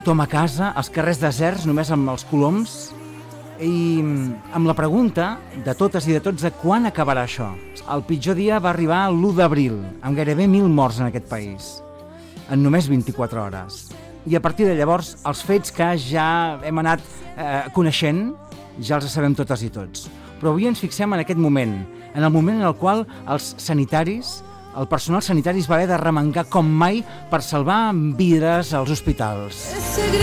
Tothom a casa, els carrers deserts, només amb els coloms, i amb la pregunta de totes i de tots de quan acabarà això. El pitjor dia va arribar l'1 d'abril, amb gairebé 1.000 morts en aquest país, en només 24 hores. I a partir de llavors, els fets que ja hem anat coneixent, ja els sabem totes i tots. Però avui ens fixem en aquest moment, en el moment en el qual els sanitaris, el personal sanitari es va haver de remengar com mai per salvar vides als hospitals.